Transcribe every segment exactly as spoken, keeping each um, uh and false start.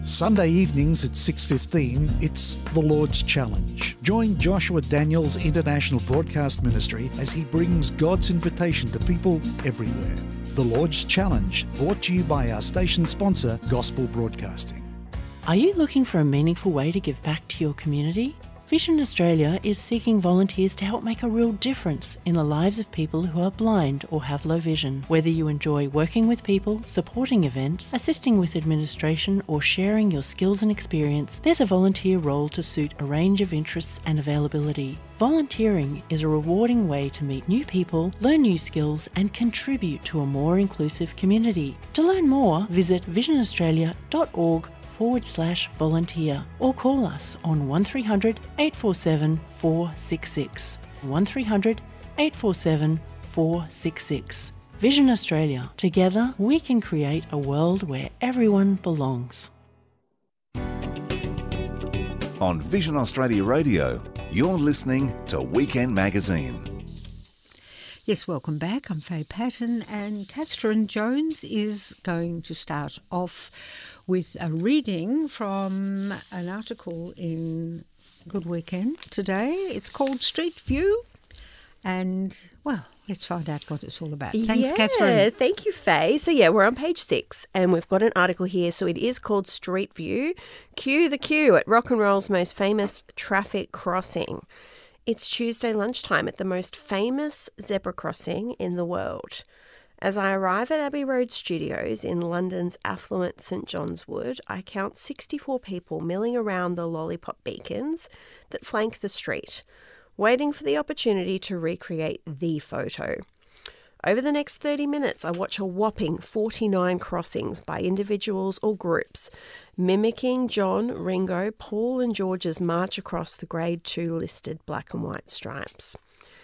Sunday evenings at six fifteen, it's The Lord's Challenge. Join Joshua Daniels International Broadcast Ministry as he brings God's invitation to people everywhere. The Lord's Challenge, brought to you by our station sponsor, Gospel Broadcasting. Are you looking for a meaningful way to give back to your community? Vision Australia is seeking volunteers to help make a real difference in the lives of people who are blind or have low vision. Whether you enjoy working with people, supporting events, assisting with administration, or sharing your skills and experience, there's a volunteer role to suit a range of interests and availability. Volunteering is a rewarding way to meet new people, learn new skills, and contribute to a more inclusive community. To learn more, visit vision australia dot org forward slash volunteer or call us on one three hundred eight four seven four six six. one three hundred eight four seven four six six. Vision Australia. Together we can create a world where everyone belongs. On Vision Australia Radio, you're listening to Weekend Magazine. Yes, welcome back. I'm Faye Patton, and Catherine Jones is going to start off with a reading from an article in Good Weekend today. It's called Street View, and, well, let's find out what it's all about. Thanks, yeah, Catherine. Thank you, Faye. So, yeah, we're on page six, and we've got an article here. So it is called Street View. Cue the queue at rock and roll's most famous traffic crossing. It's Tuesday lunchtime at the most famous zebra crossing in the world. As I arrive at Abbey Road Studios in London's affluent St John's Wood, I count sixty-four people milling around the lollipop beacons that flank the street, waiting for the opportunity to recreate the photo. Over the next thirty minutes, I watch a whopping forty-nine crossings by individuals or groups, mimicking John, Ringo, Paul and George's march across the Grade two listed black and white stripes.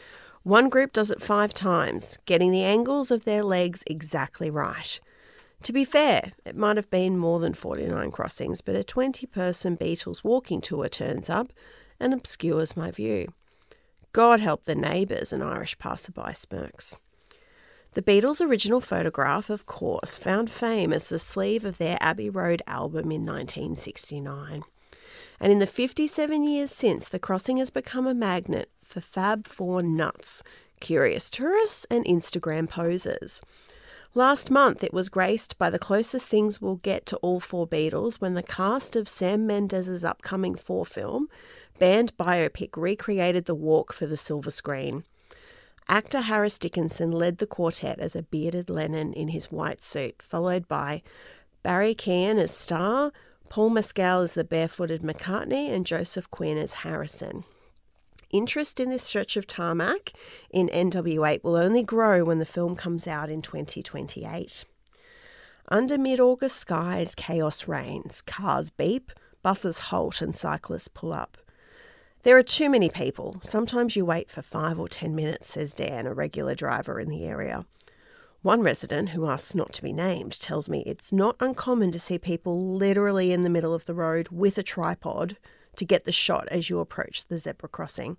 One group does it five times, getting the angles of their legs exactly right. To be fair, it might have been more than forty-nine crossings, but a twenty-person Beatles walking tour turns up and obscures my view. God help the neighbours, an Irish passerby smirks. The Beatles' original photograph, of course, found fame as the sleeve of their Abbey Road album in nineteen sixty-nine. And in the fifty-seven years since, the crossing has become a magnet for Fab Four nuts, curious tourists and Instagram posers. Last month it was graced by the closest things we'll get to all four Beatles when the cast of Sam Mendes' upcoming Four film, band biopic, recreated the walk for the silver screen. Actor Harris Dickinson led the quartet as a bearded Lennon in his white suit, followed by Barry Keoghan as Starr, Paul Mescal as the barefooted McCartney, and Joseph Quinn as Harrison. Interest in this stretch of tarmac in N W eight will only grow when the film comes out in twenty twenty-eight. Under mid-August skies, chaos reigns. Cars beep, buses halt and cyclists pull up. There are too many people. Sometimes you wait for five or ten minutes, says Dan, a regular driver in the area. One resident, who asks not to be named, tells me it's not uncommon to see people literally in the middle of the road with a tripod to get the shot as you approach the zebra crossing.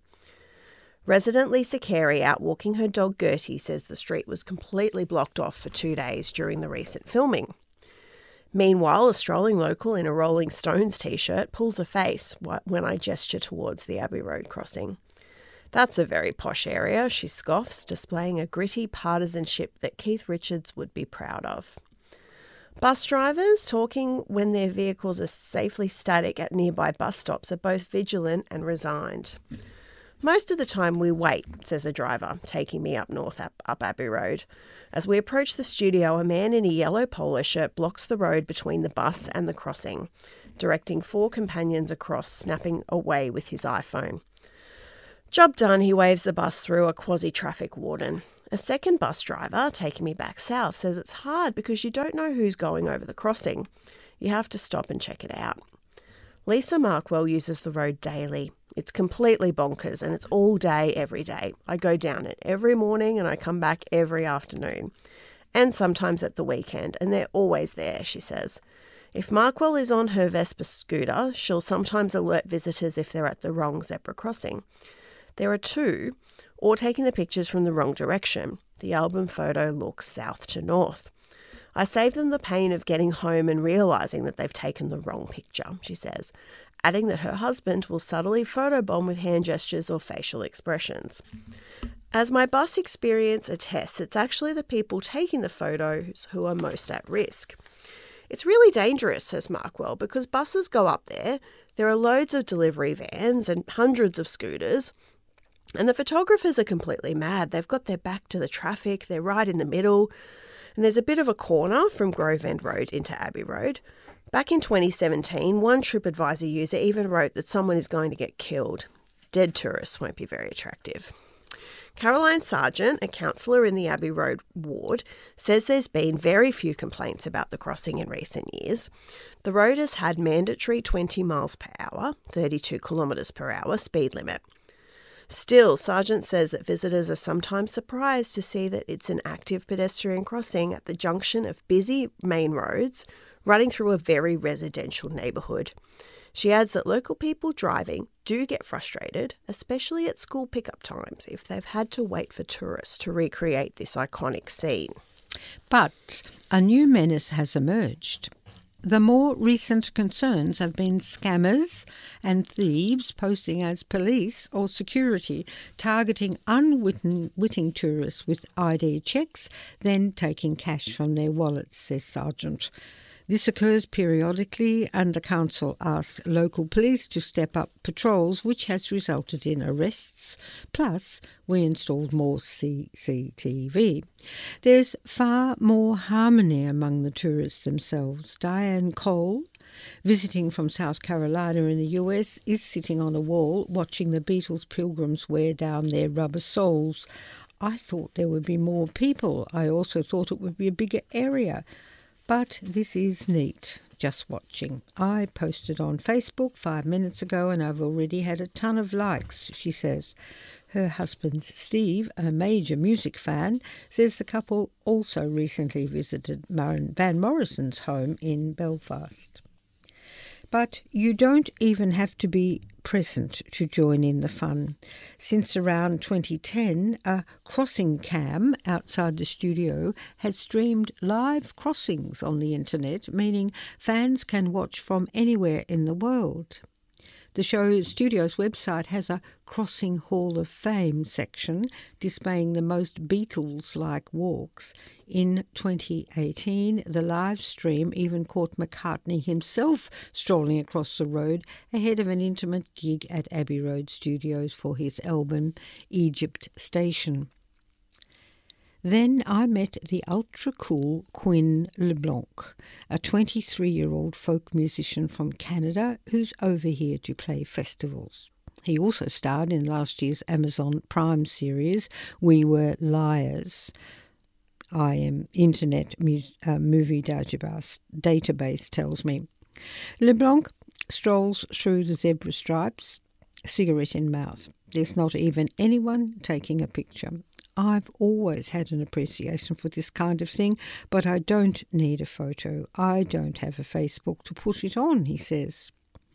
Resident Lisa Carey, out walking her dog Gertie, says the street was completely blocked off for two days during the recent filming. Meanwhile, a strolling local in a Rolling Stones t-shirt pulls a face when I gesture towards the Abbey Road crossing. That's a very posh area, she scoffs, displaying a gritty partisanship that Keith Richards would be proud of. Bus drivers, talking when their vehicles are safely static at nearby bus stops, are both vigilant and resigned. Most of the time we wait, says a driver, taking me up north up, up Abbey Road. As we approach the studio, a man in a yellow polo shirt blocks the road between the bus and the crossing, directing four companions across, snapping away with his iPhone. Job done, he waves the bus through a quasi-traffic warden. A second bus driver, taking me back south, says it's hard because you don't know who's going over the crossing. You have to stop and check it out. Lisa Markwell uses the road daily. It's completely bonkers and it's all day, every day. I go down it every morning and I come back every afternoon. And sometimes at the weekend, and they're always there, she says. If Markwell is on her Vespa scooter, she'll sometimes alert visitors if they're at the wrong zebra crossing. There are two, or taking the pictures from the wrong direction. The album photo looks south to north. I save them the pain of getting home and realising that they've taken the wrong picture, she says, adding that her husband will subtly photobomb with hand gestures or facial expressions. As my bus experience attests, it's actually the people taking the photos who are most at risk. It's really dangerous, says Markwell, because buses go up there, there are loads of delivery vans and hundreds of scooters, and the photographers are completely mad. They've got their back to the traffic, they're right in the middle, and there's a bit of a corner from Grove End Road into Abbey Road. Back in twenty seventeen, one TripAdvisor user even wrote that someone is going to get killed. Dead tourists won't be very attractive. Caroline Sargent, a councillor in the Abbey Road ward, says there's been very few complaints about the crossing in recent years. The road has had mandatory twenty miles per hour, thirty-two kilometres per hour speed limit. Still, Sargent says that visitors are sometimes surprised to see that it's an active pedestrian crossing at the junction of busy main roads running through a very residential neighbourhood. She adds that local people driving do get frustrated, especially at school pickup times, if they've had to wait for tourists to recreate this iconic scene. But a new menace has emerged. The more recent concerns have been scammers and thieves posing as police or security, targeting unwitting tourists with I D checks, then taking cash from their wallets, says Sargent. This occurs periodically, and the council asked local police to step up patrols, which has resulted in arrests. Plus, we installed more C C T V. There's far more harmony among the tourists themselves. Diane Cole, visiting from South Carolina in the U S, is sitting on a wall watching the Beatles pilgrims wear down their rubber soles. I thought there would be more people. I also thought it would be a bigger area. But this is neat, just watching. I posted on Facebook five minutes ago and I've already had a ton of likes, she says. Her husband, Steve, a major music fan, says the couple also recently visited Van Morrison's home in Belfast. But you don't even have to be present to join in the fun. Since around twenty ten, a crossing cam outside the studio has streamed live crossings on the internet, meaning fans can watch from anywhere in the world. The show studio's website has a Crossing Hall of Fame section displaying the most Beatles-like walks. In twenty eighteen, the live stream even caught McCartney himself strolling across the road ahead of an intimate gig at Abbey Road Studios for his album Egypt Station. Then I met the ultra-cool Quinn LeBlanc, a twenty-three-year-old folk musician from Canada who's over here to play festivals. He also starred in last year's Amazon Prime series, We Were Liars. I am Internet mu- uh, Movie Database, database tells me. LeBlanc strolls through the zebra stripes, cigarette in mouth. There's not even anyone taking a picture. I've always had an appreciation for this kind of thing, but I don't need a photo. I don't have a Facebook to put it on, he says.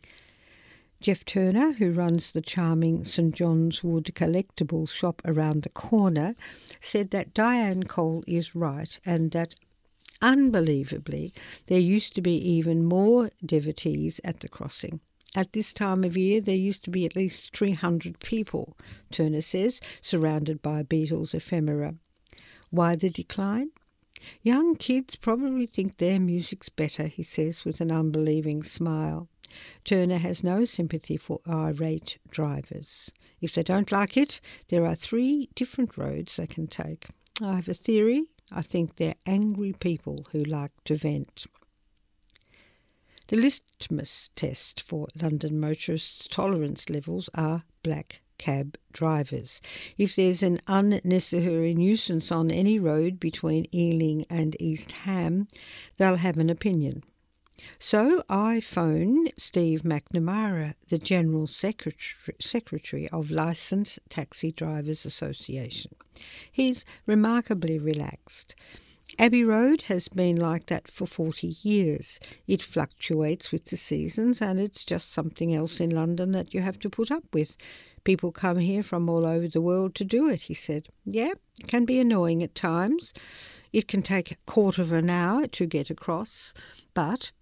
Jeff Turner, who runs the charming St John's Wood collectibles shop around the corner, said that Diane Cole is right and that, unbelievably, there used to be even more devotees at the crossing. At this time of year, there used to be at least three hundred people, Turner says, surrounded by Beatles ephemera. Why the decline? Young kids probably think their music's better, he says with an unbelieving smile. Turner has no sympathy for irate drivers. If they don't like it, there are three different roads they can take. I have a theory. I think they're angry people who like to vent. The litmus test for London motorists' tolerance levels are black cab drivers. If there's an unnecessary nuisance on any road between Ealing and East Ham, they'll have an opinion. So I phone Steve McNamara, the General Secretary, Secretary of Licensed Taxi Drivers Association. He's remarkably relaxed. Abbey Road has been like that for forty years. It fluctuates with the seasons and it's just something else in London that you have to put up with. People come here from all over the world to do it, he said. Yeah, it can be annoying at times. It can take a quarter of an hour to get across, but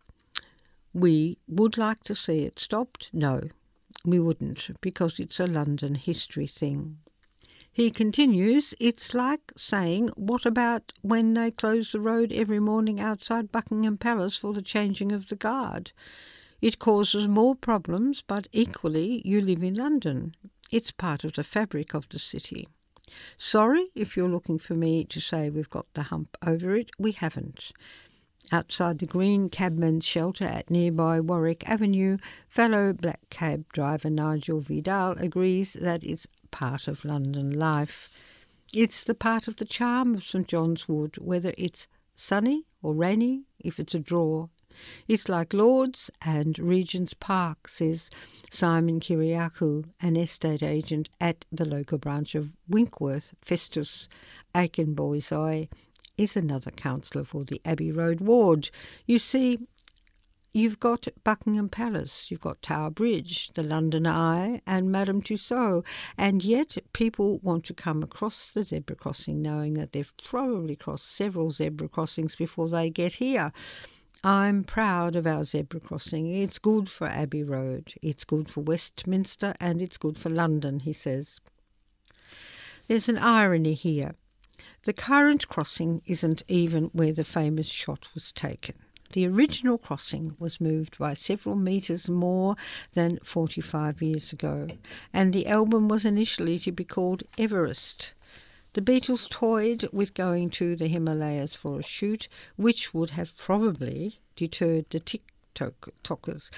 we would like to see it stopped? No, we wouldn't, because it's a London history thing. He continues, it's like saying, what about when they close the road every morning outside Buckingham Palace for the changing of the guard? It causes more problems, but equally you live in London. It's part of the fabric of the city. Sorry if you're looking for me to say we've got the hump over it. We haven't. Outside the Green Cabman's shelter at nearby Warwick Avenue, fellow black cab driver Nigel Vidal agrees that it's part of London life. It's the part of the charm of St John's Wood, whether it's sunny or rainy, if it's a draw. It's like Lord's and Regent's Park, says Simon Kiriakou, an estate agent at the local branch of Winkworth. Festus Aikenboisoi is another councillor for the Abbey Road ward. You see, you've got Buckingham Palace, you've got Tower Bridge, the London Eye and Madame Tussauds, and yet people want to come across the zebra crossing knowing that they've probably crossed several zebra crossings before they get here. I'm proud of our zebra crossing. It's good for Abbey Road, it's good for Westminster, and it's good for London, he says. There's an irony here. The current crossing isn't even where the famous shot was taken. The original crossing was moved by several metres more than forty-five years ago, and the album was initially to be called Everest. The Beatles toyed with going to the Himalayas for a shoot, which would have probably deterred the TikTokers.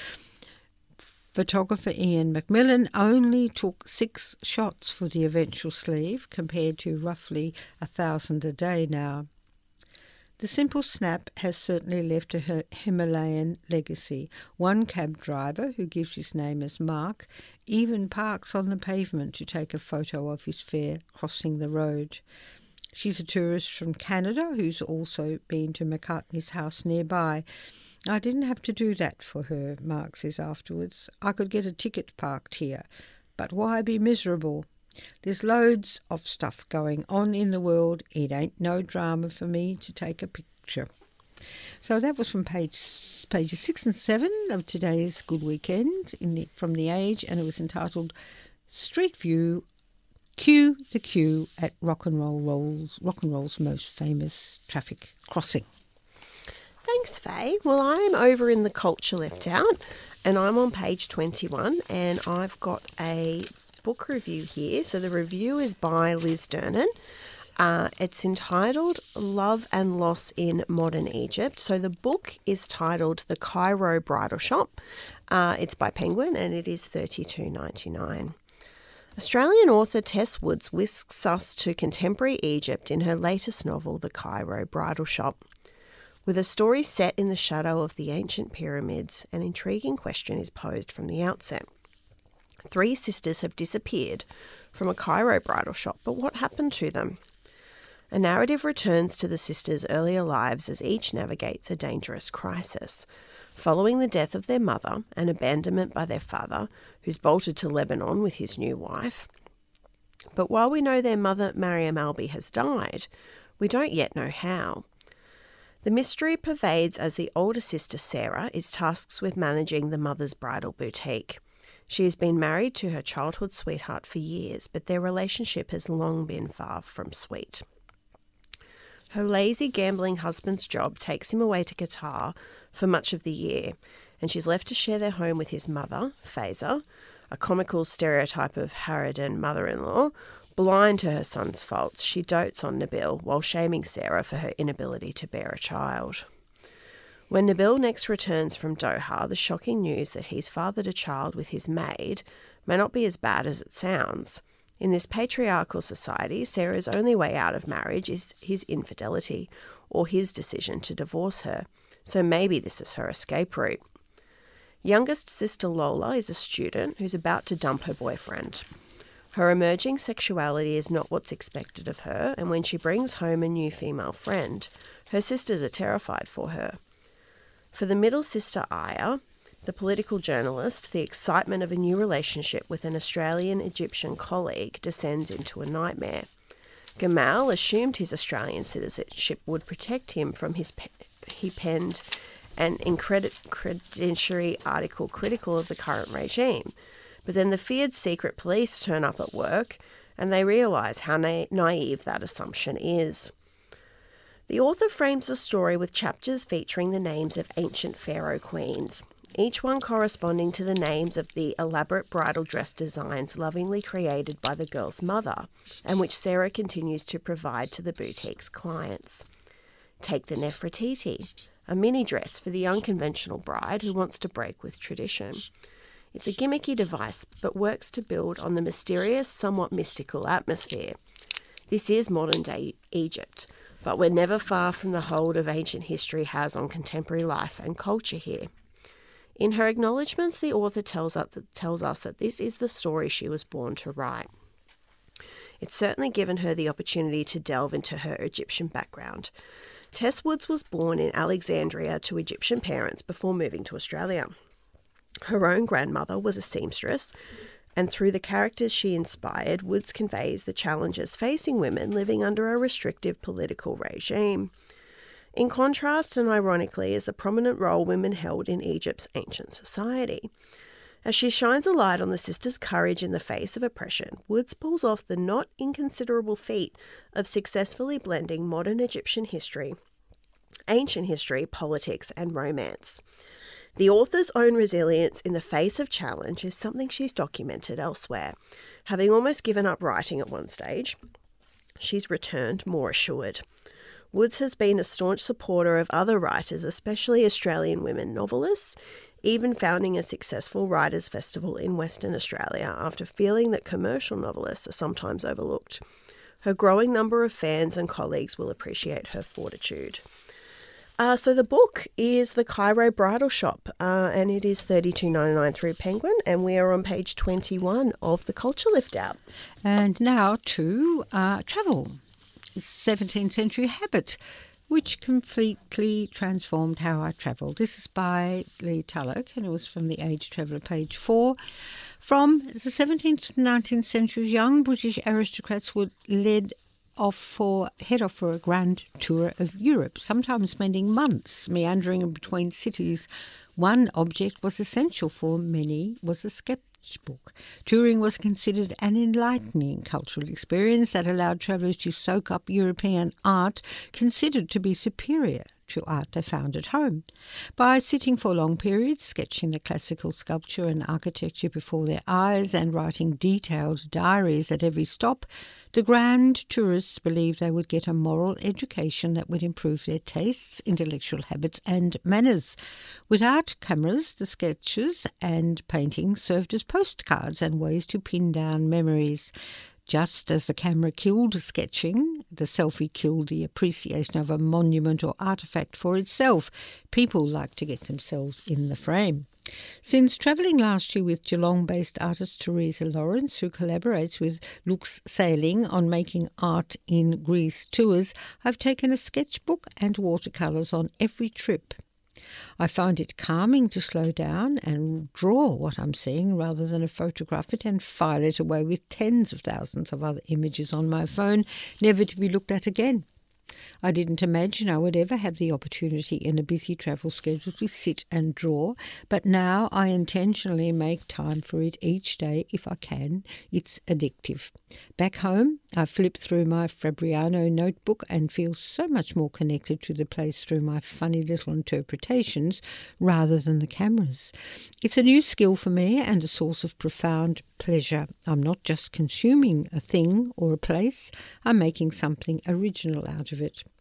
Photographer Ian McMillan only took six shots for the eventual sleeve, compared to roughly a thousand a day now. The simple snap has certainly left a Himalayan legacy. One cab driver, who gives his name as Mark, even parks on the pavement to take a photo of his fare crossing the road. She's a tourist from Canada who's also been to McCartney's house nearby. I didn't have to do that for her, Mark says afterwards. I could get a ticket parked here. But why be miserable? There's loads of stuff going on in the world. It ain't no drama for me to take a picture. So that was from page pages six and seven of today's Good Weekend in the, from The Age, and it was entitled Street View, Cue the Queue at Rock and Roll Rolls, Rock and Roll's most famous traffic crossing. Thanks, Faye. Well, I'm over in the Culture Left Out, and I'm on page twenty-one, and I've got a book review here. So the review is by Liz Durnan. Uh, it's entitled Love and Loss in Modern Egypt. So the book is titled The Cairo Bridal Shop. Uh, it's by Penguin and it is thirty-two dollars ninety-nine. Australian author Tess Woods whisks us to contemporary Egypt in her latest novel, The Cairo Bridal Shop. With a story set in the shadow of the ancient pyramids, an intriguing question is posed from the outset. Three sisters have disappeared from a Cairo bridal shop, but what happened to them? A narrative returns to the sisters' earlier lives as each navigates a dangerous crisis. Following the death of their mother and abandonment by their father, who's bolted to Lebanon with his new wife. But while we know their mother, Mariam Albi, has died, we don't yet know how. The mystery pervades as the older sister, Sarah, is tasked with managing the mother's bridal boutique. She has been married to her childhood sweetheart for years, but their relationship has long been far from sweet. Her lazy, gambling husband's job takes him away to Qatar for much of the year, and she's left to share their home with his mother, Faiza, a comical stereotype of harridan mother-in-law. Blind to her son's faults, she dotes on Nabil while shaming Sarah for her inability to bear a child. When Nabil next returns from Doha, the shocking news that he's fathered a child with his maid may not be as bad as it sounds. In this patriarchal society, Sarah's only way out of marriage is his infidelity or his decision to divorce her, so maybe this is her escape route. Youngest sister Lola is a student who's about to dump her boyfriend. Her emerging sexuality is not what's expected of her, and when she brings home a new female friend, her sisters are terrified for her. For the middle sister Aya, the political journalist, the excitement of a new relationship with an Australian-Egyptian colleague descends into a nightmare. Gamal assumed his Australian citizenship would protect him from his pe- he penned an incredentiary article critical of the current regime. But then the feared secret police turn up at work and they realise how na- naive that assumption is. The author frames the story with chapters featuring the names of ancient pharaoh queens, each one corresponding to the names of the elaborate bridal dress designs lovingly created by the girl's mother, and which Sarah continues to provide to the boutique's clients. Take the Nefertiti, a mini dress for the unconventional bride who wants to break with tradition. It's a gimmicky device, but works to build on the mysterious, somewhat mystical atmosphere. This is modern-day Egypt, but we're never far from the hold of ancient history has on contemporary life and culture here. In her acknowledgements, the author tells us, that, tells us that this is the story she was born to write. It's certainly given her the opportunity to delve into her Egyptian background. Tess Woods was born in Alexandria to Egyptian parents before moving to Australia. Her own grandmother was a seamstress, and through the characters she inspired, Woods conveys the challenges facing women living under a restrictive political regime. In contrast, and ironically, is the prominent role women held in Egypt's ancient society. As she shines a light on the sisters' courage in the face of oppression, Woods pulls off the not inconsiderable feat of successfully blending modern Egyptian history, ancient history, politics, and romance. The author's own resilience in the face of challenge is something she's documented elsewhere. Having almost given up writing at one stage, she's returned more assured. Woods has been a staunch supporter of other writers, especially Australian women novelists, even founding a successful writers' festival in Western Australia after feeling that commercial novelists are sometimes overlooked. Her growing number of fans and colleagues will appreciate her fortitude. Uh, so the book is The Cairo Bridal Shop, uh, and it is thirty-two dollars ninety-nine through Penguin, and we are on page twenty-one of the Culture Lift Out. And now to uh, travel, seventeenth century habit, which completely transformed how I travelled. This is by Lee Tulloch, and it was from the Age Traveller, page four. From the seventeenth to nineteenth centuries, young British aristocrats were led off for head off for a grand tour of Europe, sometimes spending months meandering between cities. One object was essential for many was a sketchbook. Touring was considered an enlightening cultural experience that allowed travellers to soak up European art considered to be superior to art they found at home. By sitting for long periods, sketching the classical sculpture and architecture before their eyes and writing detailed diaries at every stop, the grand tourists believed they would get a moral education that would improve their tastes, intellectual habits and manners. Without cameras, the sketches and paintings served as postcards and ways to pin down memories. Just as the camera killed sketching, the selfie killed the appreciation of a monument or artefact for itself. People like to get themselves in the frame. Since travelling last year with Geelong-based artist Teresa Lawrence, who collaborates with Lux Sailing on making art in Greece tours, I've taken a sketchbook and watercolours on every trip. I find it calming to slow down and draw what I'm seeing rather than photograph it and file it away with tens of thousands of other images on my phone, never to be looked at again. I didn't imagine I would ever have the opportunity in a busy travel schedule to sit and draw, but now I intentionally make time for it each day if I can. It's addictive. Back home, I flip through my Fabriano notebook and feel so much more connected to the place through my funny little interpretations rather than the cameras. It's a new skill for me and a source of profound pleasure. I'm not just consuming a thing or a place, I'm making something original out of it.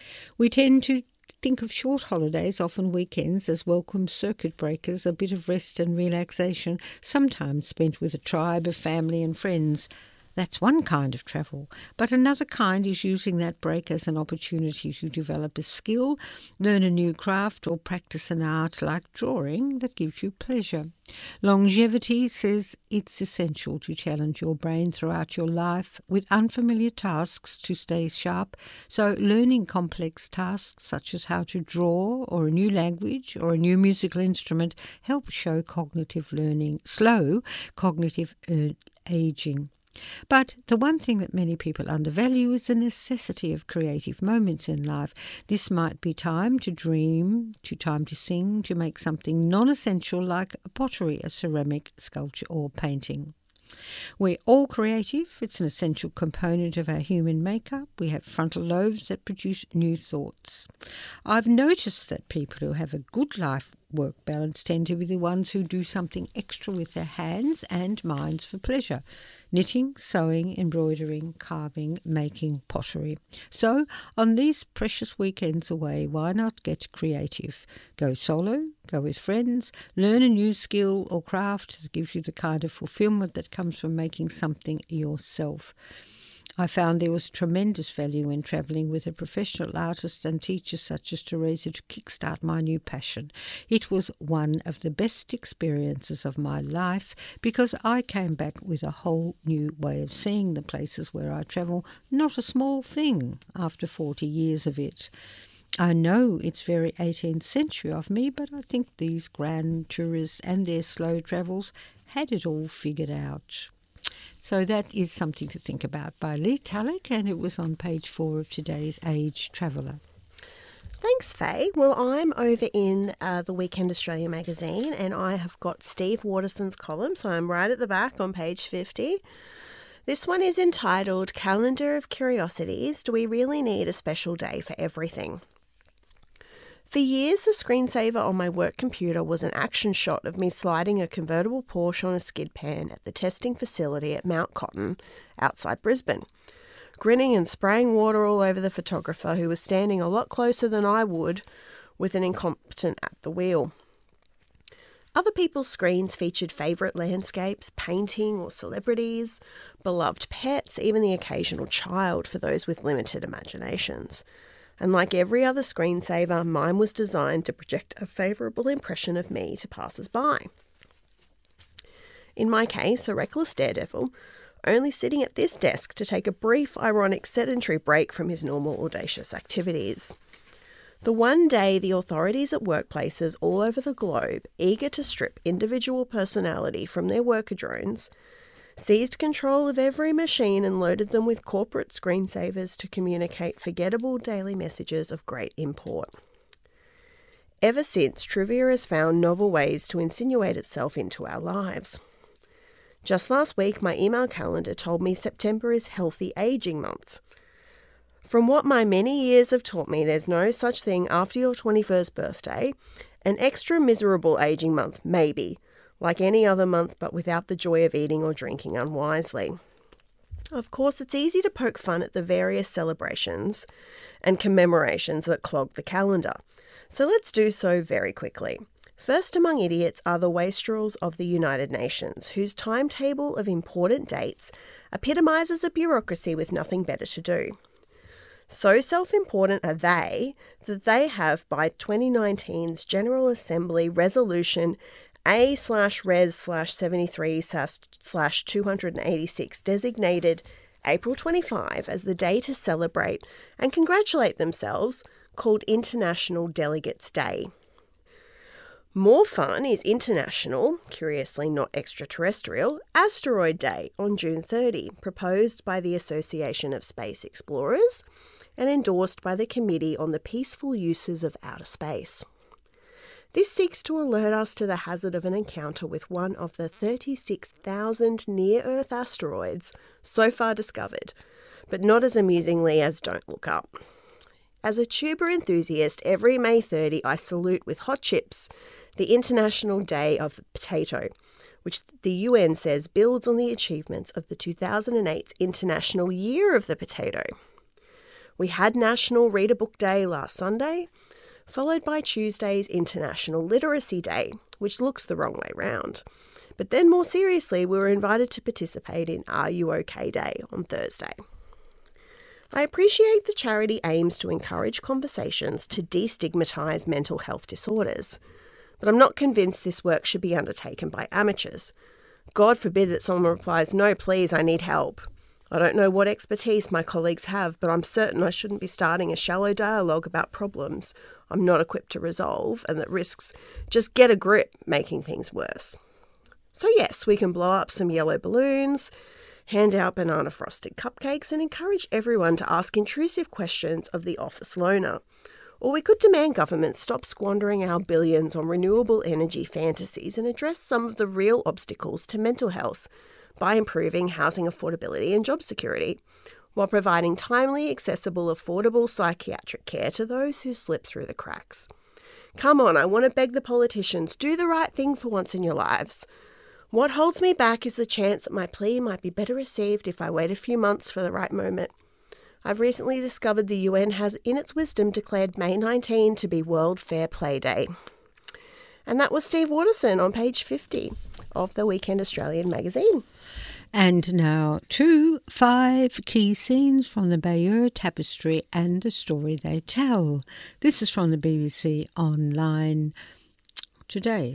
We tend to think of short holidays, often weekends, as welcome circuit breakers, a bit of rest and relaxation, sometimes spent with a tribe of family and friends. That's one kind of travel, but another kind is using that break as an opportunity to develop a skill, learn a new craft or practice an art like drawing that gives you pleasure. Longevity says it's essential to challenge your brain throughout your life with unfamiliar tasks to stay sharp, so learning complex tasks such as how to draw or a new language or a new musical instrument helps show cognitive learning, slow cognitive uh, aging. But the one thing that many people undervalue is the necessity of creative moments in life. This might be time to dream, to time to sing, to make something non-essential like pottery, a ceramic, sculpture or painting. We're all creative. It's an essential component of our human makeup. We have frontal lobes that produce new thoughts. I've noticed that people who have a good life-work balance tend to be the ones who do something extra with their hands and minds for pleasure. Knitting, sewing, embroidering, carving, making pottery. So, on these precious weekends away, why not get creative? Go solo, go with friends, learn a new skill or craft that gives you the kind of fulfillment that comes from making something yourself. I found there was tremendous value in travelling with a professional artist and teacher such as Teresa to kickstart my new passion. It was one of the best experiences of my life because I came back with a whole new way of seeing the places where I travel, not a small thing after forty years of it. I know it's very eighteenth century of me, but I think these grand tourists and their slow travels had it all figured out. So that is something to think about by Lee Tulloch, and it was on page four of today's Age Traveller. Thanks, Faye. Well, I'm over in uh, the Weekend Australia magazine, and I have got Steve Waterson's column, so I'm right at the back on page fifty. This one is entitled Calendar of Curiosities. Do we really need a special day for everything? For years, the screensaver on my work computer was an action shot of me sliding a convertible Porsche on a skid pan at the testing facility at Mount Cotton outside Brisbane, grinning and spraying water all over the photographer who was standing a lot closer than I would with an incompetent at the wheel. Other people's screens featured favourite landscapes, painting or celebrities, beloved pets, even the occasional child for those with limited imaginations. And like every other screensaver, mine was designed to project a favourable impression of me to passers-by. In my case, a reckless daredevil, only sitting at this desk to take a brief, ironic, sedentary break from his normal audacious activities. The one day the authorities at workplaces all over the globe, eager to strip individual personality from their worker drones, seized control of every machine and loaded them with corporate screensavers to communicate forgettable daily messages of great import. Ever since, trivia has found novel ways to insinuate itself into our lives. Just last week, my email calendar told me September is Healthy Aging Month. From what my many years have taught me, there's no such thing after your twenty-first birthday. An extra miserable aging month, maybe, like any other month, but without the joy of eating or drinking unwisely. Of course, it's easy to poke fun at the various celebrations and commemorations that clog the calendar, so let's do so very quickly. First among idiots are the wastrels of the United Nations, whose timetable of important dates epitomises a bureaucracy with nothing better to do. So self-important are they that they have, by twenty nineteen's General Assembly Resolution A slash res slash seventy-three slash two hundred eighty-six designated April twenty-fifth as the day to celebrate and congratulate themselves, called International Delegates Day. More fun is International, curiously not extraterrestrial, Asteroid Day on June thirtieth, proposed by the Association of Space Explorers and endorsed by the Committee on the Peaceful Uses of Outer Space. This seeks to alert us to the hazard of an encounter with one of the thirty-six thousand near-Earth asteroids so far discovered, but not as amusingly as Don't Look Up. As a tuber enthusiast, every May thirtieth I salute with hot chips the International Day of the Potato, which the U N says builds on the achievements of the two thousand eight International Year of the Potato. We had National Read a Book Day last Sunday, followed by Tuesday's International Literacy Day, which looks the wrong way round. But then more seriously, we were invited to participate in Are You OK Day on Thursday. I appreciate the charity aims to encourage conversations to destigmatise mental health disorders, but I'm not convinced this work should be undertaken by amateurs. God forbid that someone replies, "No, please, I need help." I don't know what expertise my colleagues have, but I'm certain I shouldn't be starting a shallow dialogue about problems I'm not equipped to resolve and that risks just get a grip, making things worse. So yes, we can blow up some yellow balloons, hand out banana frosted cupcakes, and encourage everyone to ask intrusive questions of the office loaner. Or we could demand governments stop squandering our billions on renewable energy fantasies and address some of the real obstacles to mental health by improving housing affordability and job security, while providing timely, accessible, affordable psychiatric care to those who slip through the cracks. Come on, I want to beg the politicians, do the right thing for once in your lives. What holds me back is the chance that my plea might be better received if I wait a few months for the right moment. I've recently discovered the U N has, in its wisdom, declared May nineteenth to be World Fair Play Day. And that was Steve Waterson on page fifty of the Weekend Australian magazine. And now to five key scenes from the Bayeux Tapestry and the story they tell. This is from the B B C Online today.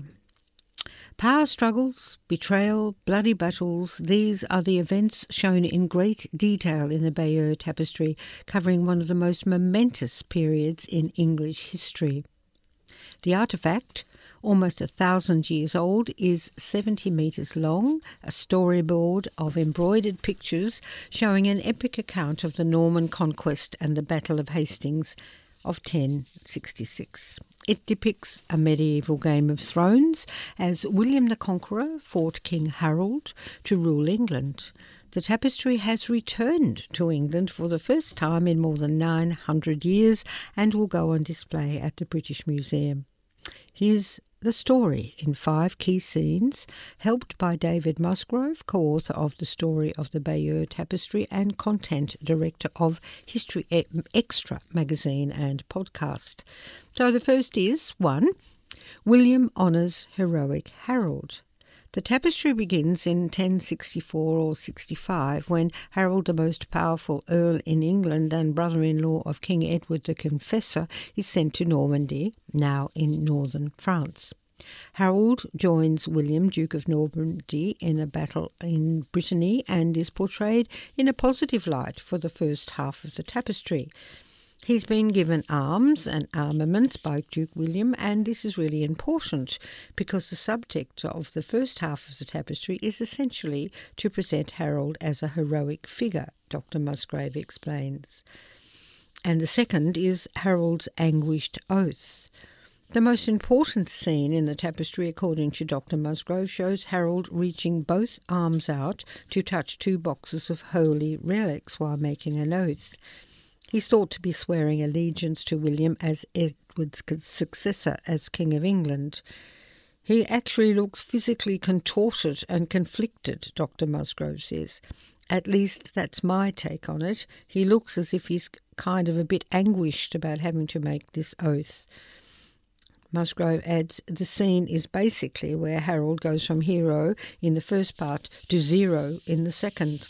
Power struggles, betrayal, bloody battles, these are the events shown in great detail in the Bayeux Tapestry, covering one of the most momentous periods in English history. The artefact, almost a thousand years old, is seventy metres long, a storyboard of embroidered pictures showing an epic account of the Norman conquest and the Battle of Hastings of ten sixty-six. It depicts a medieval Game of Thrones as William the Conqueror fought King Harold to rule England. The tapestry has returned to England for the first time in more than nine hundred years and will go on display at the British Museum. Here's the story in five key scenes, helped by David Musgrove, co-author of The Story of the Bayeux Tapestry and content director of History Extra magazine and podcast. So the first is, one, William honours heroic Harold. The tapestry begins in ten sixty-four or sixty-five, when Harold, the most powerful earl in England and brother-in-law of King Edward the Confessor, is sent to Normandy, now in northern France. Harold joins William, Duke of Normandy, in a battle in Brittany and is portrayed in a positive light for the first half of the tapestry. He's been given arms and armaments by Duke William, and this is really important because the subject of the first half of the tapestry is essentially to present Harold as a heroic figure, Doctor Musgrave explains. And the second is Harold's anguished oath. The most important scene in the tapestry, according to Doctor Musgrove, shows Harold reaching both arms out to touch two boxes of holy relics while making an oath. He's thought to be swearing allegiance to William as Edward's successor as King of England. He actually looks physically contorted and conflicted, Doctor Musgrove says. At least that's my take on it. He looks as if he's kind of a bit anguished about having to make this oath. Musgrove adds, the scene is basically where Harold goes from hero in the first part to zero in the second.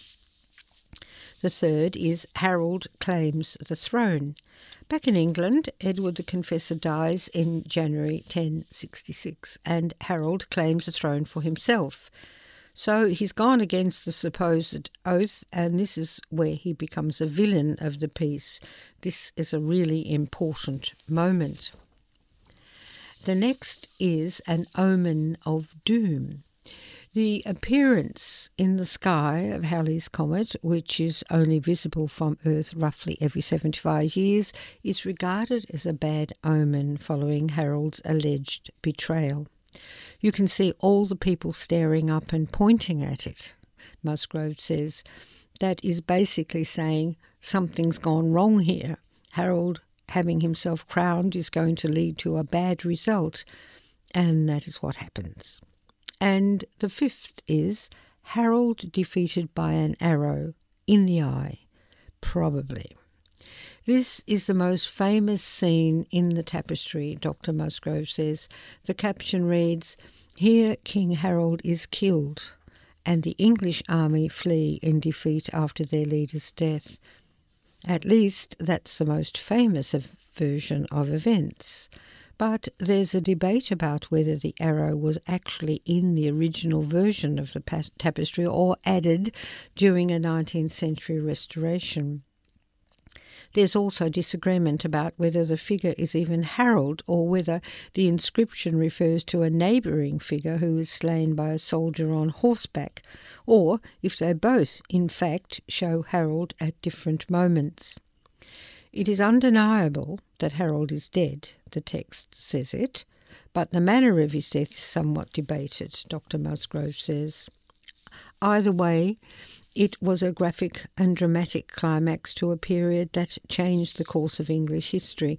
The third is Harold claims the throne. Back in England, Edward the Confessor dies in January ten sixty-six, and Harold claims the throne for himself. So he's gone against the supposed oath, and this is where he becomes a villain of the piece. This is a really important moment. The next is an omen of doom. The appearance in the sky of Halley's Comet, which is only visible from Earth roughly every seventy-five years, is regarded as a bad omen following Harold's alleged betrayal. You can see all the people staring up and pointing at it. Musgrove says that is basically saying something's gone wrong here. Harold having himself crowned is going to lead to a bad result, and that is what happens. And the fifth is Harold defeated by an arrow in the eye, probably. This is the most famous scene in the tapestry, Doctor Musgrove says. The caption reads, "Here King Harold is killed, and the English army flee in defeat after their leader's death." At least that's the most famous of version of events. But there's a debate about whether the arrow was actually in the original version of the tapestry or added during a nineteenth century restoration. There's also disagreement about whether the figure is even Harold or whether the inscription refers to a neighbouring figure who was slain by a soldier on horseback, or if they both, in fact, show Harold at different moments. It is undeniable that Harold is dead, the text says it, but the manner of his death is somewhat debated, Doctor Musgrove says. Either way, it was a graphic and dramatic climax to a period that changed the course of English history.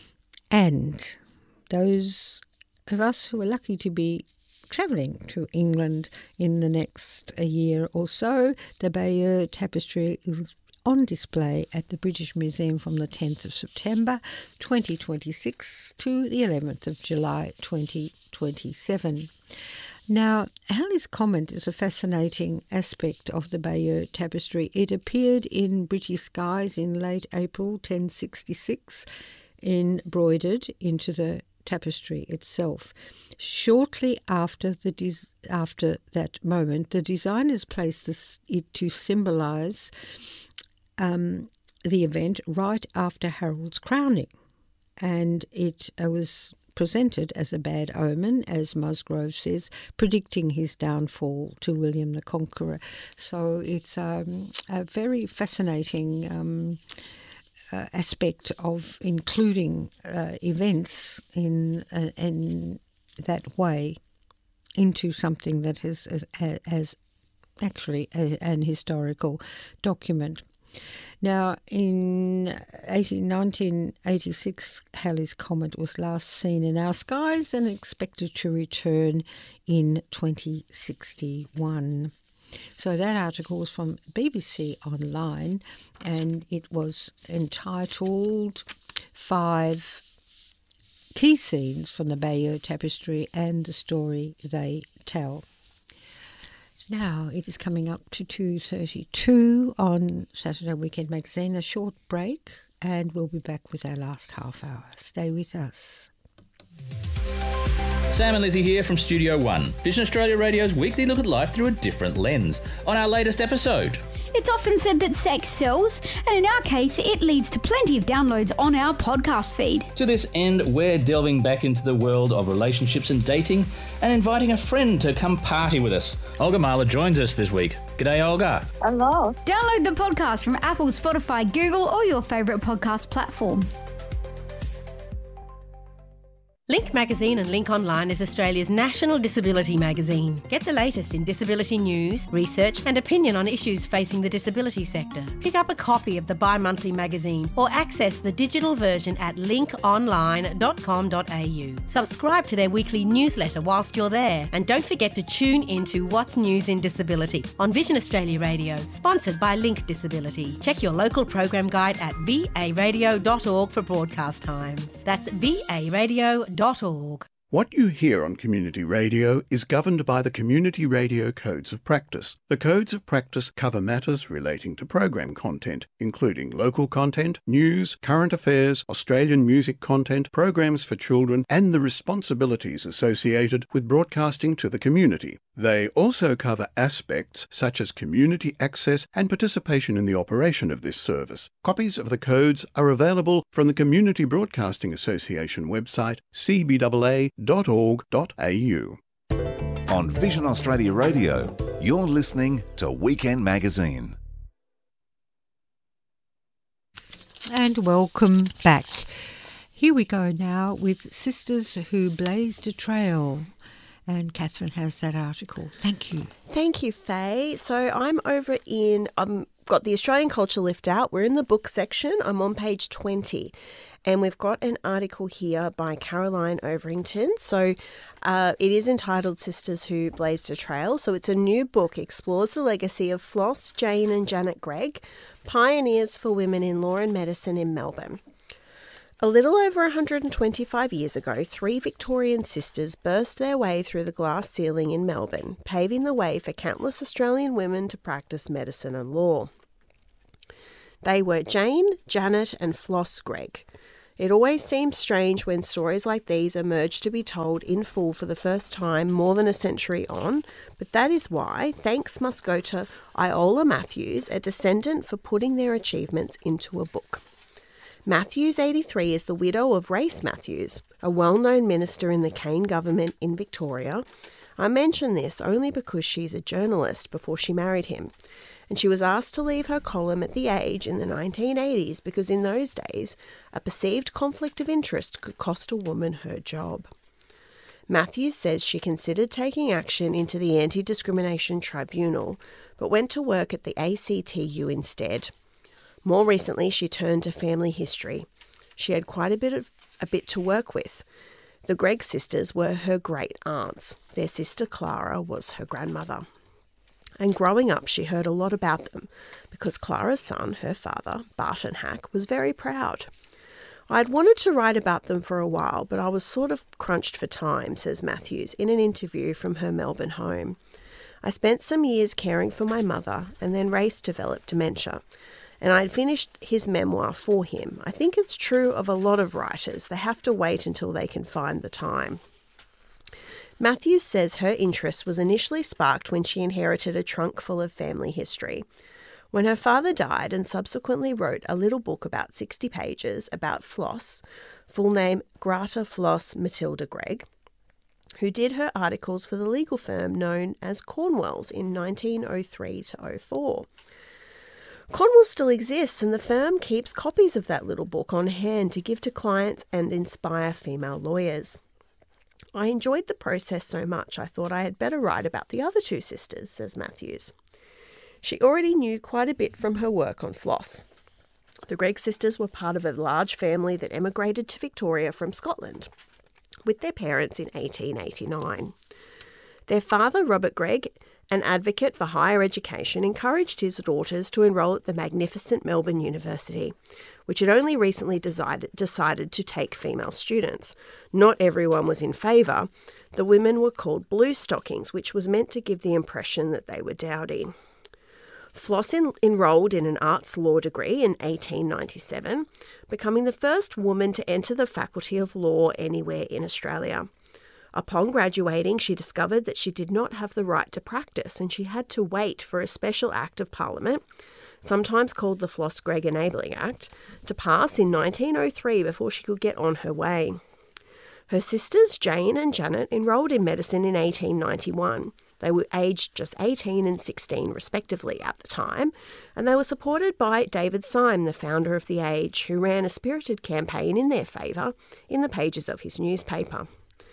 And those of us who are lucky to be travelling to England in the next a year or so, the Bayeux Tapestry is on display at the British Museum from the tenth of September twenty twenty-six to the eleventh of July twenty twenty-seven. Now, Halley's Comet is a fascinating aspect of the Bayeux Tapestry. It appeared in British skies in late April ten sixty-six, embroidered into the tapestry itself. Shortly after the des- after that moment, the designers placed this, it to symbolise um, the event right after Harold's crowning, and it uh, was presented as a bad omen, as Musgrove says, predicting his downfall to William the Conqueror. So it's um, a very fascinating um, uh, aspect of including uh, events in uh, in that way into something that is as, as actually a, an historical document. Now, in nineteen eighty-six, Halley's Comet was last seen in our skies and expected to return in twenty sixty-one. So that article was from B B C Online, and it was entitled Five Key Scenes from the Bayeux Tapestry and the Story They Tell. Now it is coming up to two thirty-two on Saturday Weekend Magazine, a short break, and we'll be back with our last half hour. Stay with us. Sam and Lizzie here from Studio One, Vision Australia Radio's weekly look at life through a different lens. On our latest episode, it's often said that sex sells, and in our case, it leads to plenty of downloads on our podcast feed. To this end, we're delving back into the world of relationships and dating and inviting a friend to come party with us. Olga Mahler joins us this week. G'day, Olga. Hello. Download the podcast from Apple, Spotify, Google, or your favourite podcast platform. Link Magazine and Link Online is Australia's national disability magazine. Get the latest in disability news, research and opinion on issues facing the disability sector. Pick up a copy of the bi-monthly magazine or access the digital version at link online dot com dot a u. Subscribe to their weekly newsletter whilst you're there, and don't forget to tune into What's News in Disability on Vision Australia Radio, sponsored by Link Disability. Check your local program guide at v a radio dot org for broadcast times. That's v a radio dot org. What you hear on community radio is governed by the Community Radio Codes of Practice. The Codes of Practice cover matters relating to program content, including local content, news, current affairs, Australian music content, programs for children, and the responsibilities associated with broadcasting to the community. They also cover aspects such as community access and participation in the operation of this service. Copies of the codes are available from the Community Broadcasting Association website, c b a a dot org dot a u. On Vision Australia Radio, you're listening to Weekend Magazine. And welcome back. Here we go now with Sisters Who Blazed a Trail. And Catherine has that article. Thank you. Thank you, Faye. So I'm over in, I've got the Australian Culture Lift Out. We're in the book section. I'm on page twenty. And we've got an article here by Caroline Overington. So uh, it is entitled Sisters Who Blazed a Trail. So it's a new book, explores the legacy of Floss, Jane and Janet Gregg, pioneers for women in law and medicine in Melbourne. A little over one hundred twenty-five years ago, three Victorian sisters burst their way through the glass ceiling in Melbourne, paving the way for countless Australian women to practice medicine and law. They were Jane, Janet and Floss Gregg. It always seems strange when stories like these emerge to be told in full for the first time more than a century on, but that is why thanks must go to Iola Matthews, a descendant, for putting their achievements into a book. Matthews, eighty-three, is the widow of Race Matthews, a well-known minister in the Kane government in Victoria. I mention this only because she's a journalist before she married him, and she was asked to leave her column at The Age in the nineteen eighties because in those days a perceived conflict of interest could cost a woman her job. Matthews says she considered taking action into the Anti-Discrimination Tribunal, but went to work at the A C T U instead. More recently, she turned to family history. She had quite a bit of a bit to work with. The Gregg sisters were her great aunts. Their sister Clara was her grandmother. And growing up, she heard a lot about them because Clara's son, her father, Barton Hack, was very proud. I had wanted to write about them for a while, but I was sort of crunched for time, says Matthews in an interview from her Melbourne home. I spent some years caring for my mother, and then Race developed dementia, and I had finished his memoir for him. I think it's true of a lot of writers. They have to wait until they can find the time. Matthews says her interest was initially sparked when she inherited a trunk full of family history. When her father died and subsequently wrote a little book about sixty pages about Floss, full name Grata Floss Matilda Gregg, who did her articles for the legal firm known as Cornwells in nineteen oh three to oh four. Cornwell still exists, and the firm keeps copies of that little book on hand to give to clients and inspire female lawyers. I enjoyed the process so much I thought I had better write about the other two sisters, says Matthews. She already knew quite a bit from her work on Floss. The Gregg sisters were part of a large family that emigrated to Victoria from Scotland with their parents in eighteen eighty-nine. Their father, Robert Gregg, an advocate for higher education, encouraged his daughters to enrol at the magnificent Melbourne University, which had only recently decided, decided to take female students. Not everyone was in favour. The women were called blue stockings, which was meant to give the impression that they were dowdy. Floss en- enrolled in an arts law degree in eighteen ninety-seven, becoming the first woman to enter the Faculty of Law anywhere in Australia. Upon graduating, she discovered that she did not have the right to practice, and she had to wait for a special Act of Parliament, sometimes called the Floss-Gregg Enabling Act, to pass in nineteen oh three before she could get on her way. Her sisters, Jane and Janet, enrolled in medicine in eighteen ninety-one. They were aged just eighteen and sixteen respectively at the time, and they were supported by David Syme, the founder of The Age, who ran a spirited campaign in their favour in the pages of his newspaper.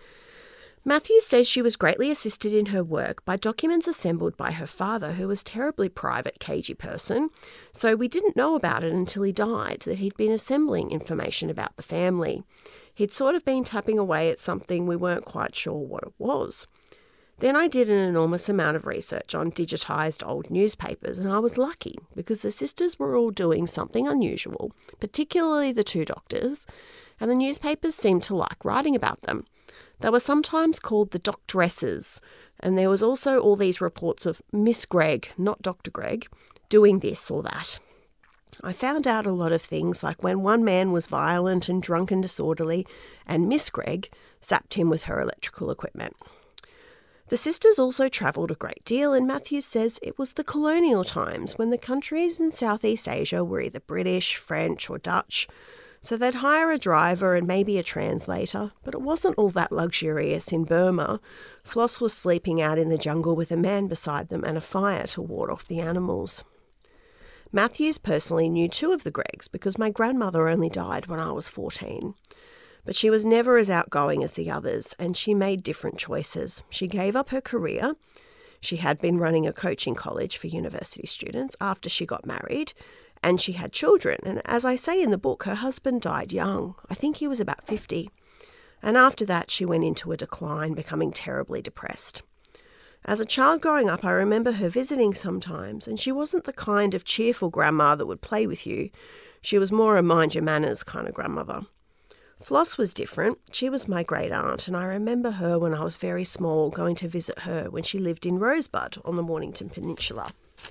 Matthews says she was greatly assisted in her work by documents assembled by her father, who was a terribly private, cagey person, so we didn't know about it until he died, that he'd been assembling information about the family. He'd sort of been tapping away at something we weren't quite sure what it was. Then I did an enormous amount of research on digitised old newspapers, and I was lucky because the sisters were all doing something unusual, particularly the two doctors, and the newspapers seemed to like writing about them. They were sometimes called the doctoresses, and there was also all these reports of Miss Gregg, not Doctor Gregg, doing this or that. I found out a lot of things, like when one man was violent and drunk and disorderly, and Miss Gregg zapped him with her electrical equipment. The sisters also travelled a great deal, and Matthews says it was the colonial times when the countries in Southeast Asia were either British, French or Dutch, so they'd hire a driver and maybe a translator, but it wasn't all that luxurious in Burma. Floss was sleeping out in the jungle with a man beside them and a fire to ward off the animals. Matthews personally knew two of the Greggs because my grandmother only died when I was fourteen. But she was never as outgoing as the others, and she made different choices. She gave up her career. She had been running a coaching college for university students after she got married, and she had children. And as I say in the book, her husband died young. I think he was about fifty. And after that, she went into a decline, becoming terribly depressed. As a child growing up, I remember her visiting sometimes, and she wasn't the kind of cheerful grandma that would play with you. She was more a mind-your-manners kind of grandmother. Floss was different. She was my great aunt, and I remember her when I was very small going to visit her when she lived in Rosebud on the Mornington Peninsula.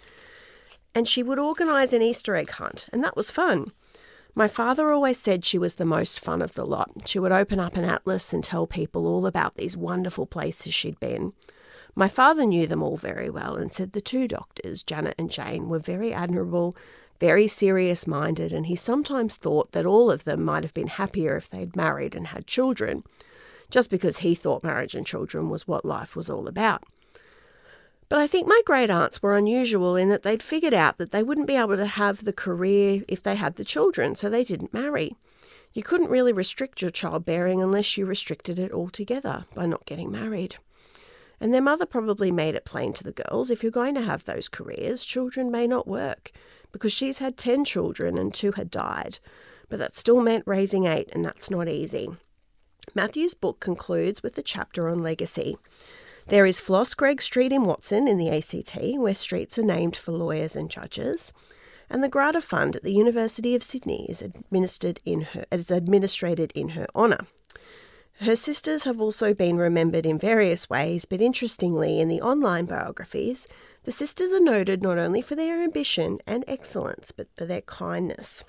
And she would organise an Easter egg hunt, and that was fun. My father always said she was the most fun of the lot. She would open up an atlas and tell people all about these wonderful places she'd been. My father knew them all very well and said the two doctors, Janet and Jane, were very admirable, very serious-minded, and he sometimes thought that all of them might have been happier if they'd married and had children, just because he thought marriage and children was what life was all about. But I think my great-aunts were unusual in that they'd figured out that they wouldn't be able to have the career if they had the children, so they didn't marry. You couldn't really restrict your childbearing unless you restricted it altogether by not getting married. And their mother probably made it plain to the girls, if you're going to have those careers, children may not work, because she's had ten children and two had died. But that still meant raising eight, and that's not easy. Matthew's book concludes with a chapter on legacy. There is Floss Gregg Street in Watson in the A C T, where streets are named for lawyers and judges, and the Grata Fund at the University of Sydney is administered in her is administrated in her honour. Her sisters have also been remembered in various ways, but interestingly, in the online biographies, the sisters are noted not only for their ambition and excellence, but for their kindness.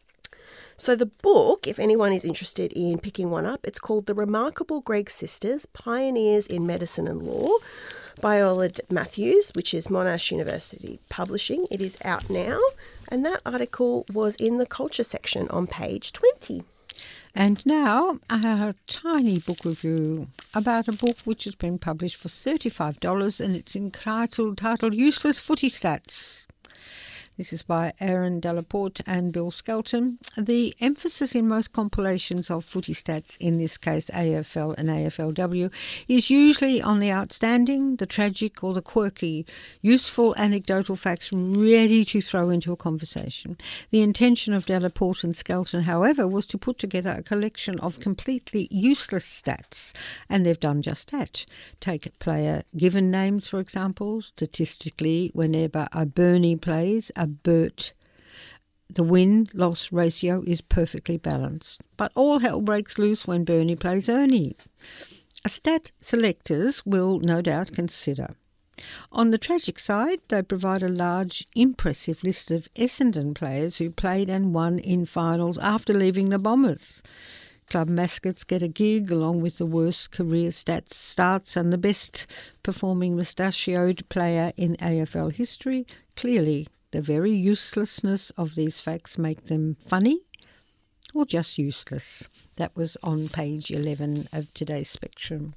So the book, if anyone is interested in picking one up, it's called The Remarkable Gregg Sisters, Pioneers in Medicine and Law, by Ola Matthews, which is Monash University Publishing. It is out now, and that article was in the culture section on page twenty. And now a tiny book review about a book which has been published for thirty-five dollars, and it's entitled titled Useless Footy Stats. This is by Aaron Delaporte and Bill Skelton. The emphasis in most compilations of footy stats, in this case A F L and A F L W, is usually on the outstanding, the tragic or the quirky, useful anecdotal facts ready to throw into a conversation. The intention of Delaporte and Skelton, however, was to put together a collection of completely useless stats, and they've done just that. Take player given names, for example. Statistically, whenever a Bernie plays, a Bert, the win-loss ratio is perfectly balanced. But all hell breaks loose when Bernie plays Ernie. A stat selectors will no doubt consider. On the tragic side, they provide a large, impressive list of Essendon players who played and won in finals after leaving the Bombers. Club mascots get a gig along with the worst career stats starts and the best performing mustachioed player in A F L history. Clearly, the very uselessness of these facts make them funny or just useless. That was on page eleven of today's Spectrum.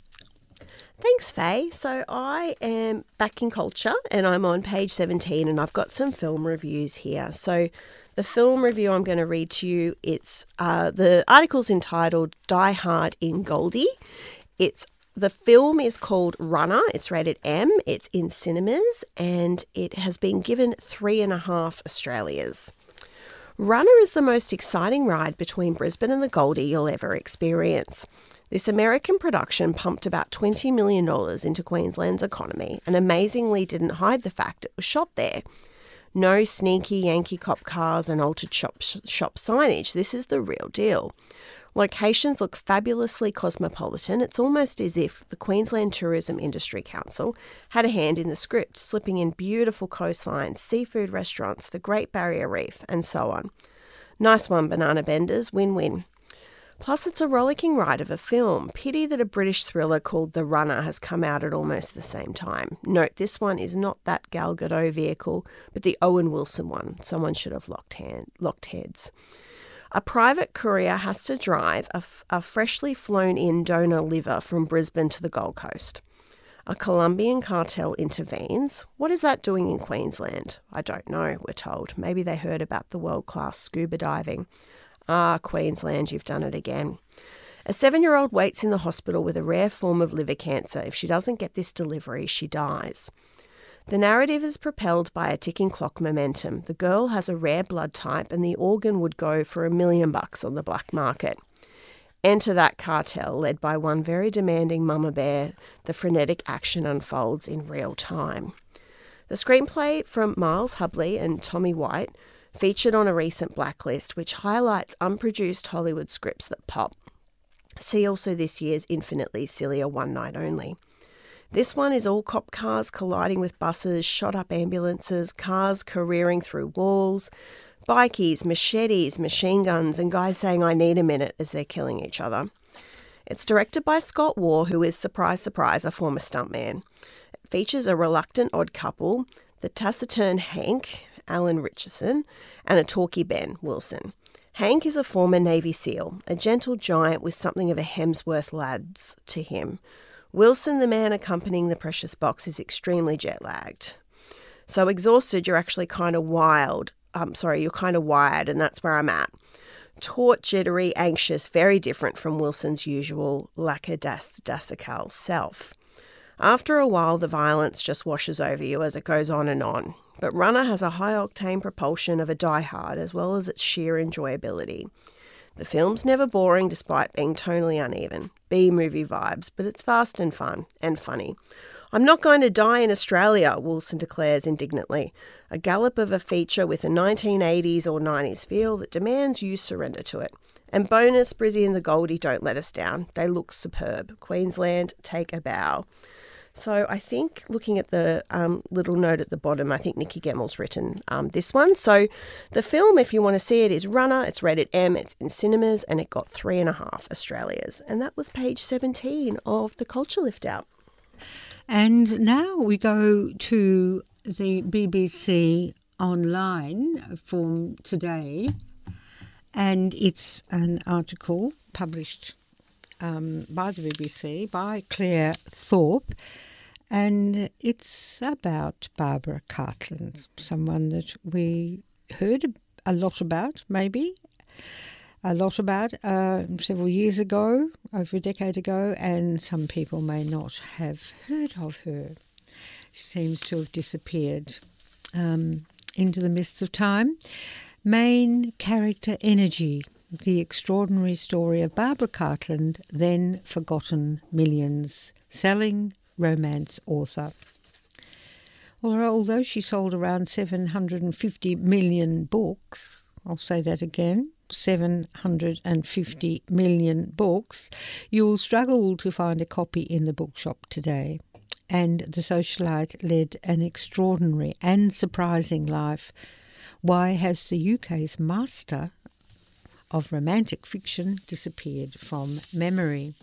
Thanks, Faye. So I am back in culture and I'm on page seventeen, and I've got some film reviews here. So the film review I'm going to read to you, it's uh, the article's entitled Die Hard in Goldie. It's The film is called Runner. It's rated M. It's in cinemas, and it has been given three and a half Australias. Runner is the most exciting ride between Brisbane and the Goldie you'll ever experience. This American production pumped about twenty million dollars into Queensland's economy and amazingly didn't hide the fact it was shot there. No sneaky Yankee cop cars and altered shop, shop signage. This is the real deal. Locations look fabulously cosmopolitan. It's almost as if the Queensland Tourism Industry Council had a hand in the script, slipping in beautiful coastlines, seafood restaurants, the Great Barrier Reef, and so on. Nice one, Banana Benders. Win-win. Plus, it's a rollicking ride of a film. Pity that a British thriller called The Runner has come out at almost the same time. Note, this one is not that Gal Gadot vehicle, but the Owen Wilson one. Someone should have locked, hand, locked heads. A private courier has to drive a, f- a freshly flown-in donor liver from Brisbane to the Gold Coast. A Colombian cartel intervenes. What is that doing in Queensland? I don't know, we're told. Maybe they heard about the world-class scuba diving. Ah, Queensland, you've done it again. A seven-year-old waits in the hospital with a rare form of liver cancer. If she doesn't get this delivery, she dies. The narrative is propelled by a ticking clock momentum. The girl has a rare blood type and the organ would go for a million bucks on the black market. Enter that cartel, led by one very demanding mama bear. The frenetic action unfolds in real time. The screenplay from Miles Hubley and Tommy White featured on a recent blacklist, which highlights unproduced Hollywood scripts that pop. See also this year's infinitely sillier One Night Only. This one is all cop cars colliding with buses, shot-up ambulances, cars careering through walls, bikies, machetes, machine guns, and guys saying, "I need a minute," as they're killing each other. It's directed by Scott Waugh, who is, surprise, surprise, a former stuntman. It features a reluctant odd couple, the taciturn Hank, Alan Richardson, and a talky Ben Wilson. Hank is a former Navy SEAL, a gentle giant with something of a Hemsworth lads to him. Wilson, the man accompanying the precious box, is extremely jet-lagged. So exhausted, you're actually kind of wild. Um, sorry, you're kind of wired, and that's where I'm at. Taut, jittery, anxious, very different from Wilson's usual lackadaisical self. After a while, the violence just washes over you as it goes on and on. But Runner has a high-octane propulsion of a Die-Hard as well as its sheer enjoyability. The film's never boring despite being tonally uneven. B-movie vibes, but it's fast and fun and funny. I'm not going to die in Australia, Wilson declares indignantly. A gallop of a feature with a nineteen eighties or nineties feel that demands you surrender to it. And bonus, Brizzy and the Goldie don't let us down. They look superb. Queensland, take a bow. So I think, looking at the um, little note at the bottom, I think Nikki Gemmel's written um, this one. So the film, if you want to see it, is Runner. It's rated M. It's in cinemas, and it got three and a half Australias. And that was page seventeen of the Culture Lift Out. And now we go to the B B C online from today, and it's an article published Um, by the B B C, by Claire Thorpe, and it's about Barbara Cartland, someone that we heard a lot about, maybe, a lot about uh, several years ago, over a decade ago, and some people may not have heard of her. She seems to have disappeared um, into the mists of time. Main character energy. The extraordinary story of Barbara Cartland, then forgotten millions, selling romance author. Although she sold around seven hundred fifty million books, I'll say that again, seven hundred fifty million books, you'll struggle to find a copy in the bookshop today. And the socialite led an extraordinary and surprising life. Why has the U K's master of romantic fiction disappeared from memory?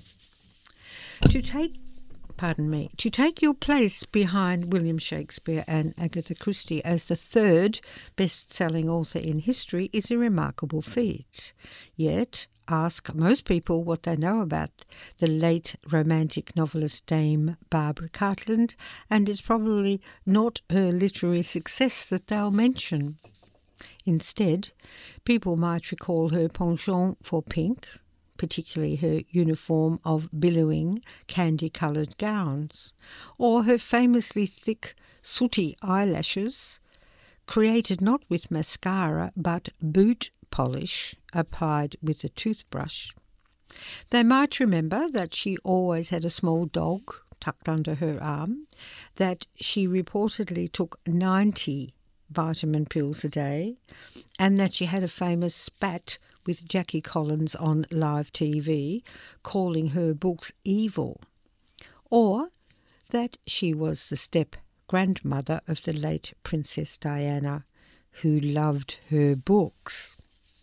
To take, pardon me, to take your place behind William Shakespeare and Agatha Christie as the third best-selling author in history is a remarkable feat. Yet, ask most people what they know about the late romantic novelist Dame Barbara Cartland, and it's probably not her literary success that they'll mention. Instead, people might recall her penchant for pink, particularly her uniform of billowing, candy-coloured gowns, or her famously thick, sooty eyelashes, created not with mascara but boot polish applied with a toothbrush. They might remember that she always had a small dog tucked under her arm, that she reportedly took ninety vitamin pills a day, and that she had a famous spat with Jackie Collins on live T V, calling her books evil, or that she was the step-grandmother of the late Princess Diana, who loved her books.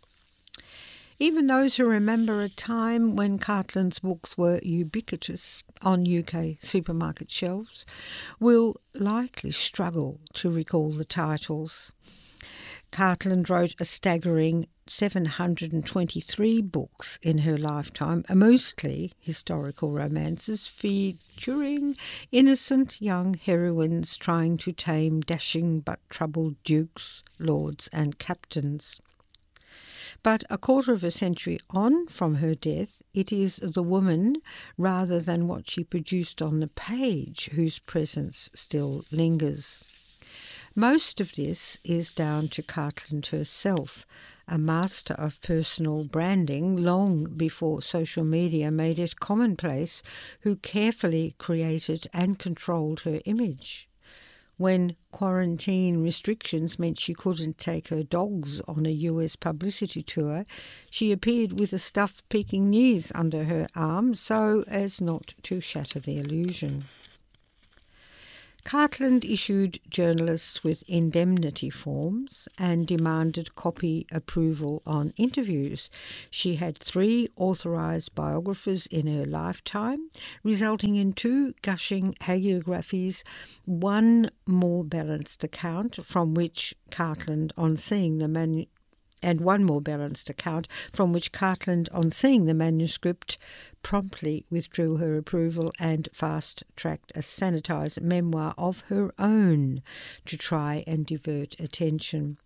Even those who remember a time when Cartland's books were ubiquitous on U K supermarket shelves will likely struggle to recall the titles. Cartland wrote a staggering seven hundred twenty-three books in her lifetime, mostly historical romances featuring innocent young heroines trying to tame dashing but troubled dukes, lords and captains. But a quarter of a century on from her death, it is the woman, rather than what she produced on the page, whose presence still lingers. Most of this is down to Cartland herself, a master of personal branding long before social media made it commonplace, who carefully created and controlled her image. When quarantine restrictions meant she couldn't take her dogs on a U S publicity tour, she appeared with a stuffed Pekingese under her arm so as not to shatter the illusion. Cartland issued journalists with indemnity forms and demanded copy approval on interviews. She had three authorised biographers in her lifetime, resulting in two gushing hagiographies, one more balanced account from which Cartland, on seeing the manu- and one more balanced account from which Cartland, on seeing the manuscript, promptly withdrew her approval and fast-tracked a sanitised memoir of her own to try and divert attention.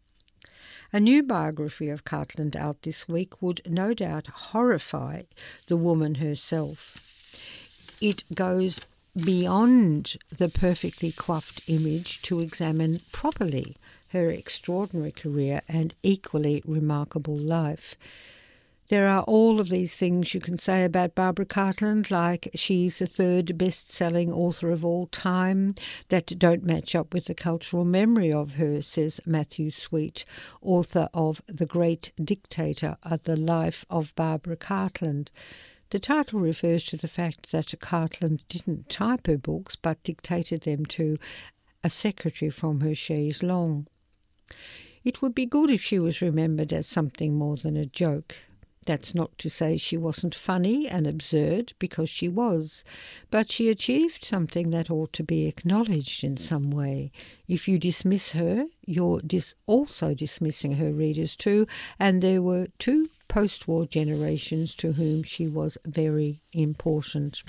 A new biography of Cartland out this week would no doubt horrify the woman herself. It goes beyond the perfectly coiffed image to examine properly her extraordinary career and equally remarkable life. There are all of these things you can say about Barbara Cartland, like she's the third best-selling author of all time, that don't match up with the cultural memory of her, says Matthew Sweet, author of The Great Dictator, The Life of Barbara Cartland. The title refers to the fact that Cartland didn't type her books but dictated them to a secretary from her chaise longue. It would be good if she was remembered as something more than a joke. That's not to say she wasn't funny and absurd, because she was, but she achieved something that ought to be acknowledged in some way. If you dismiss her, you're dis- also dismissing her readers too, and there were two post-war generations to whom she was very important.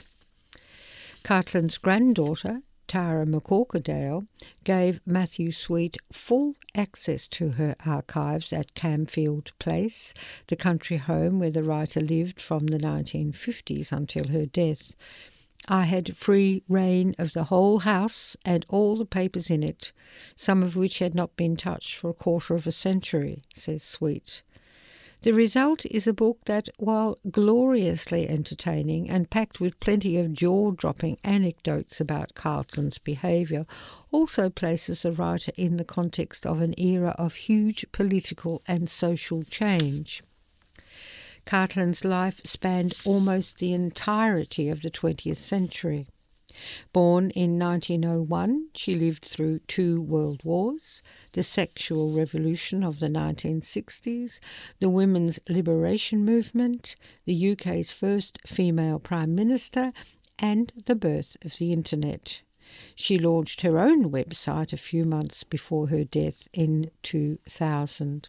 Cartland's granddaughter, Tara McCorquodale, gave Matthew Sweet full access to her archives at Camfield Place, the country home where the writer lived from the nineteen fifties until her death. I had free rein of the whole house and all the papers in it, some of which had not been touched for a quarter of a century, says Sweet. The result is a book that, while gloriously entertaining and packed with plenty of jaw-dropping anecdotes about Cartland's behaviour, also places the writer in the context of an era of huge political and social change. Cartland's life spanned almost the entirety of the twentieth century. Born in nineteen oh one, she lived through two world wars, the sexual revolution of the nineteen sixties, the women's liberation movement, the U K's first female prime minister, and the birth of the internet. She launched her own website a few months before her death in two thousand.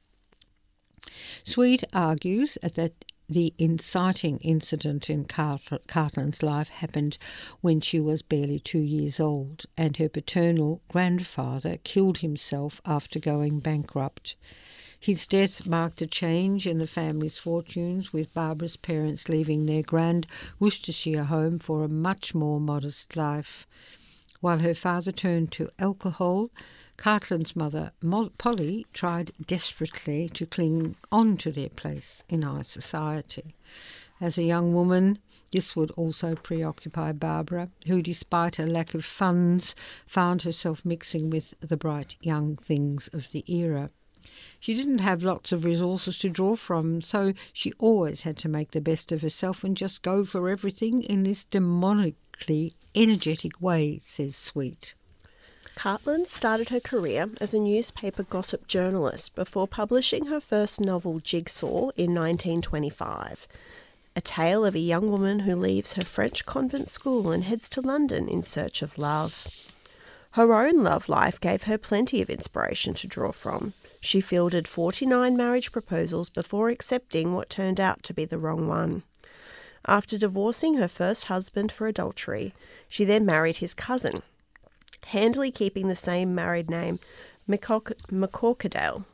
Sweet argues that the inciting incident in Cartland's life happened when she was barely two years old, and her paternal grandfather killed himself after going bankrupt. His death marked a change in the family's fortunes, with Barbara's parents leaving their grand Worcestershire home for a much more modest life. While her father turned to alcohol, Cartland's mother, Polly, tried desperately to cling on to their place in high society. As a young woman, this would also preoccupy Barbara, who, despite a lack of funds, found herself mixing with the bright young things of the era. She didn't have lots of resources to draw from, so she always had to make the best of herself and just go for everything in this demonically energetic way, says Sweet. Cartland started her career as a newspaper gossip journalist before publishing her first novel, Jigsaw, in nineteen twenty-five. A tale of a young woman who leaves her French convent school and heads to London in search of love. Her own love life gave her plenty of inspiration to draw from. She fielded forty-nine marriage proposals before accepting what turned out to be the wrong one. After divorcing her first husband for adultery, she then married his cousin, handily keeping the same married name, McCorquodale.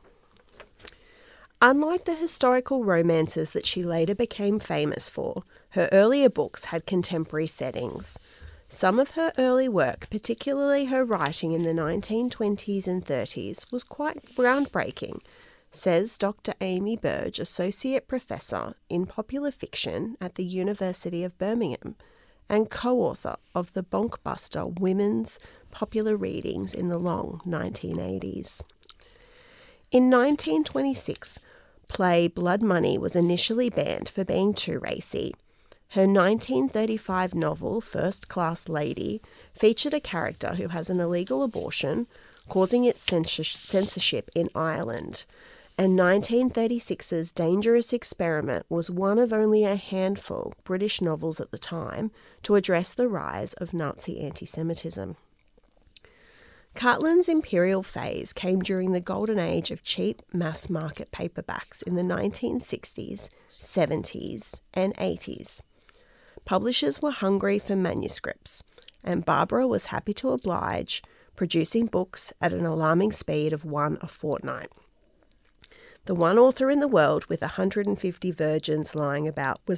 Unlike the historical romances that she later became famous for, her earlier books had contemporary settings. Some of her early work, particularly her writing in the nineteen twenties and thirties, was quite groundbreaking, says Doctor Amy Burge, Associate Professor in Popular Fiction at the University of Birmingham and co-author of the bonkbuster Women's Popular Readings in the long nineteen eighties. In nineteen twenty-six, play Blood Money was initially banned for being too racy. Her nineteen thirty-five novel, First Class Lady, featured a character who has an illegal abortion, causing its censorship in Ireland. And nineteen thirty-six's Dangerous Experiment was one of only a handful British novels at the time to address the rise of Nazi anti-Semitism. Cartland's imperial phase came during the golden age of cheap mass-market paperbacks in the nineteen sixties, seventies, and eighties. Publishers were hungry for manuscripts, and Barbara was happy to oblige, producing books at an alarming speed of one a fortnight. The one author in the world with one hundred fifty virgins lying about was